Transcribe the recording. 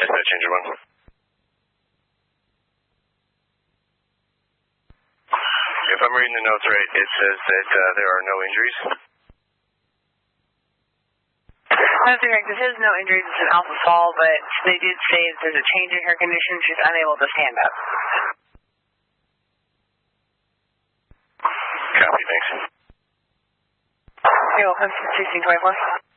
Dispatch engine 1. If I'm reading the notes right, it says that there are no injuries. That's correct. It says no injuries. It's an alpha fall, but they did say that there's a change in her condition. She's unable to stand up. Copy, thanks. You're welcome. 1624.